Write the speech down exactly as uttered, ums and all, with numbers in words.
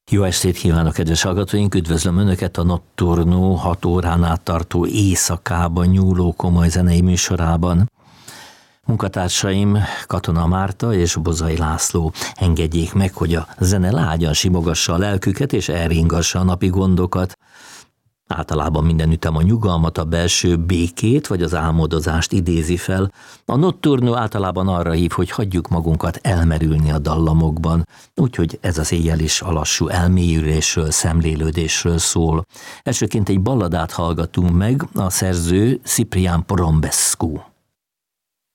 Jó estét kívánok, kedves hallgatóink! Üdvözlöm Önöket a Notturno hat órán át tartó éjszakában nyúló komoly zenei műsorában. Munkatársaim Katona Márta és Bozai László, engedjék meg, hogy a zene lágyan simogassa a lelküket és elringassa a napi gondokat. Általában minden ütem a nyugalmat, a belső békét vagy az álmodozást idézi fel. A Notturno általában arra hív, hogy hagyjuk magunkat elmerülni a dallamokban, úgyhogy ez az éjjel is a lassú elmélyülésről, szemlélődésről szól. Elsőként egy balladát hallgatunk meg, a szerző Ciprián Porombescu.